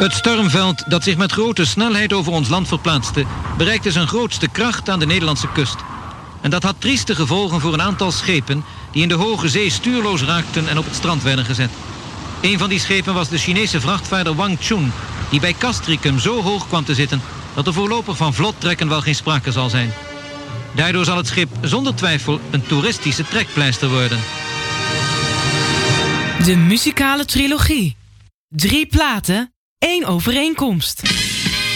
Het stormveld dat zich met grote snelheid over ons land verplaatste, bereikte zijn grootste kracht aan de Nederlandse kust. En dat had trieste gevolgen voor een aantal schepen die in de hoge zee stuurloos raakten en op het strand werden gezet. Een van die schepen was de Chinese vrachtvaarder Wang Chun, die bij Castricum zo hoog kwam te zitten dat er voorlopig van vlot trekken wel geen sprake zal zijn. Daardoor zal het schip zonder twijfel een toeristische trekpleister worden. De muzikale trilogie. 3 platen, 1 overeenkomst.